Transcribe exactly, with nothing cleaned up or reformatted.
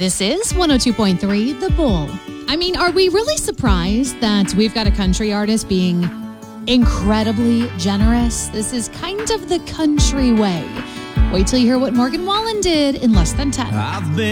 This is one oh two point three The Bull. I mean, are we really surprised that we've got a country artist being incredibly generous? This is kind of the country way. Wait till you hear what Morgan Wallen did in less than ten. I've been